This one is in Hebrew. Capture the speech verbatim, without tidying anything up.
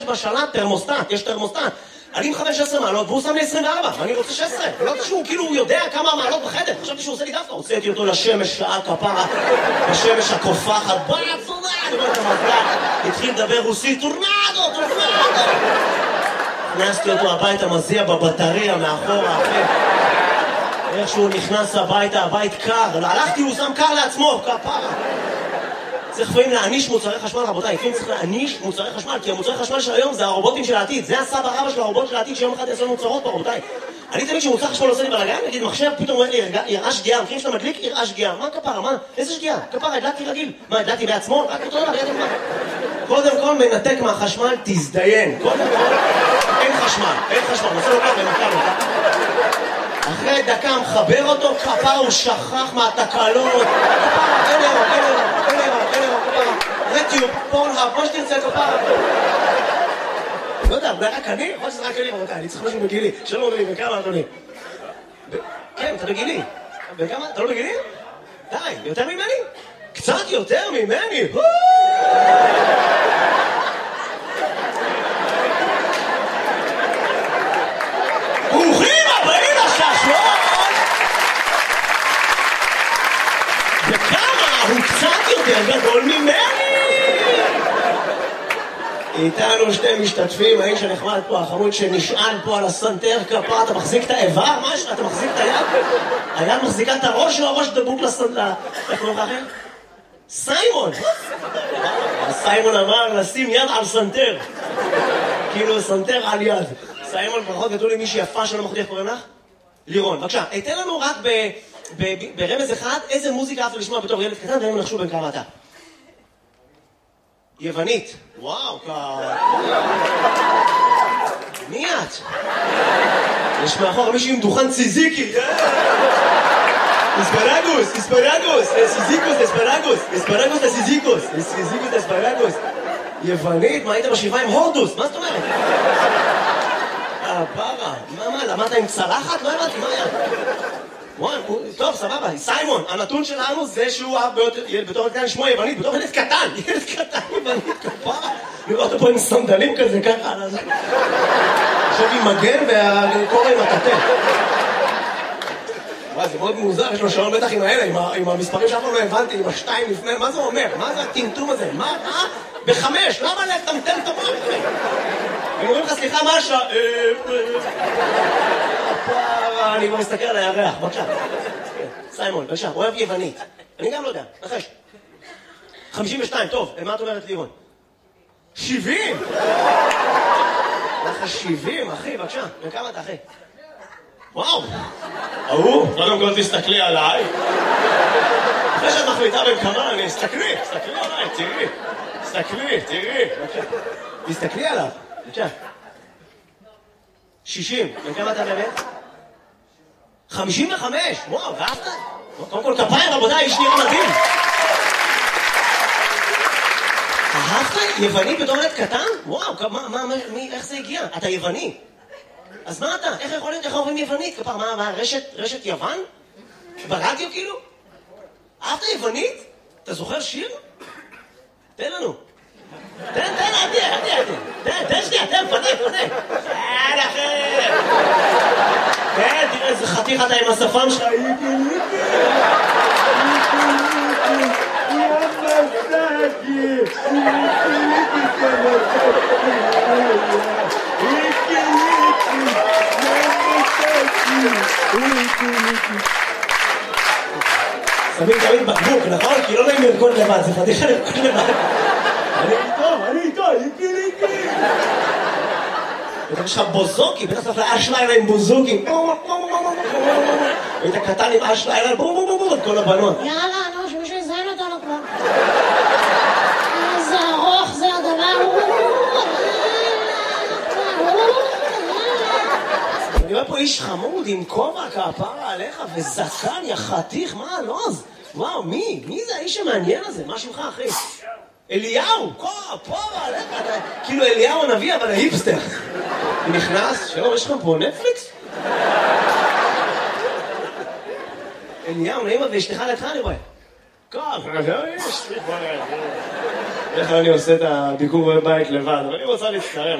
בשלט, תרמוסטט, יש תרמוסטט. אני עם חמש עשרה מעלות, והוא שם לי עשרים וארבע, ואני רוצה שש עשרה. לא תשמעו, כאילו הוא יודע כמה מעלות בחדר. חשבתי שהוא עושה לי דווקא, הוצאתי אותו לשמש שעה כפרה, בשמש הקופחת, בואי עצונה, אני רואה את המזלג, התחיל לדבר רוסית, טורנדו, טורנדו. הכנסתי אותו הביתה, מזיע בבטריה, מאחורה, אחרי. איך שהוא נכנס הביתה, הבית קר, הלכתי, הוא שם קר לעצמו, כפרה. צריך לפעמים להעניש מוצרי חשמל, רבותיי, לפעמים צריך להעניש מוצרי חשמל, כי המוצרי חשמל של היום זה הרובוטים של העתיד, זה הסבא רבא של הרובוט של העתיד שיום אחד יעשו מוצרות פה, רבותיי. אני תמיד שמוצר חשמל עושה לי בלגן, נגיד מחשב, פתאום אומר לי, יראה שגיאה, מכירים שאתה מדליק, יראה שגיאה, מה כפרה, מה? איזה שגיאה? כפרה, הדלקתי רגיל, מה, הדלקתי בעצמו? רק אותו דבר, ידע מה? קודם כל מנתק מהחשמל, תזדיין, קודם כל, אין חשמל, אין חשמל, נעשה לו ככה, נעשה לו ככה. אחרי דקה מחבר אותו, כפרה הוא שכח מהתקלות, כפרה, אין אירו, אין אירו, אין אירו, אין אירו, כפרה, רטיוב, פורנהאב, מה שתרצה, כפרה. לא יודע, זה רק אני? יכול שזה רק אני, רבותיי, אני צריך משהו בגילי. שלום אדוני, בכמה אדוני? כן, אתה בגילי. בכמה? אתה לא בגילי? די, יותר ממני? קצת יותר ממני? ברוכים הבאים לשעשועון! וכמה הוא קצת יותר גדול ממני! איתנו שתי משתתפים, האיש הנחמד פה, החמוד שנשען פה על הסנטר כפה, אתה מחזיק את האיבר? מה יש לך? אתה מחזיק את היד? היד מחזיקה את הראש או הראש דבוק לסנטר? איך קוראים לך אחר? סיימון! סיימון אמר לשים יד על סנטר. כאילו סנטר על יד. סיימון, ברכות גדול לי מישהי יפה שלא מחודי, איך קוראים לך? לירון. בבקשה, תן לנו רק ברמז אחד איזה מוזיקה אהבת לשמוע בתור ילד קטן, והם נחשו בין כמה אתה. יוונית. וואו, ככה. מי את? יש מאחור מישהו עם דוכן ציזיקי. אספרגוס, אספרגוס, סיזיקוס, אספרגוס, אספרגוס לסיזיקוס, סיזיקוס לאספרגוס. יוונית, מה היית בשבעה עם הורדוס? מה זאת אומרת? אה, פרה. מה, מה, למדת עם צלחת? לא הבנתי, מה היה? וואי, טוב, סבבה, סיימון, הנתון שלנו זה שהוא בתור ילד קטן שמו יוונית, בתור ילד קטן, ילד קטן יוונית, כפרה. לראות פה עם סנדלים כזה, ככה, עכשיו עם מגן והקורא עם הטטה. וואי, זה מאוד מוזר, יש לו שעון בטח עם האלה, עם המספרים שאף פעם לא הבנתי, עם השתיים לפני, מה זה אומר? מה זה הטמטום הזה? מה? אה? בחמש, למה לטמטם את המוח? הם אומרים לך, סליחה, מה השעה? פרה, אני כבר מסתכל על הירח, בבקשה. סיימון, בבקשה, אוהב יוונית. אני גם לא יודע, נחש. חמישים ושתיים, טוב, מה את אומרת לירון? שבעים! לך שבעים, אחי, בבקשה. וכמה אתה, אחי? וואו! אהו, קודם כל תסתכלי עליי. אחרי שאת מחליטה בין כמה, אני אסתכלי, תסתכלי עליי, תראי. תסתכלי, תראי. בבקשה. תסתכלי עליו, בבקשה. שישים, וכמה אתה באמת? חמישים וחמש, וואו, ואהבת? קודם כל כפיים, רבותיי, יש נראה מדהים. אהבת? יווני בתור ילד קטן? וואו, מה, מה, מי, איך זה הגיע? אתה יווני. אז מה אתה? איך יכול להיות, איך אומרים יוונית? כפר, מה, מה, רשת, רשת יוון? ברדיו כאילו? אהבת יוונית? אתה זוכר שיר? תן לנו. תן, תן, אל תהיה, אל תהיה, אל תהיה. תן, תן שנייה, תן, פנה, פנה. תן, אחי. תן, תראה איזה חתיך אתה עם השפם שלך. שמים תמיד בקבוק, נכון? כי לא נעים לרקוד לבד, זה חתיכה לרקוד לבד. אני איתו, אני איתו, איתי, איתי. יש לך בוזוקי, בטח צריך לאש לילה עם בוזוקי. היית קטן עם אש לילה, בום בום בום בום, כל הבנות. יאללה, נו, שמישהו יזיין אותנו כבר. איזה ארוך זה הדבר. אני רואה פה איש חמוד עם כובע כפרה עליך וזקן, יא חתיך, מה הלוז? וואו, מי? מי זה האיש המעניין הזה? מה שמך, אחי? אליהו, כפרה עליך, כאילו אליהו הנביא, אבל ההיפסטר. הוא נכנס, שלום, יש לך פה נטפליקס? אליהו, נעימה ואשתך לידך, אני רואה. כפרה, יש לי כבר... איך אני עושה את הביקור בבית לבד, אבל אני רוצה להצטרף.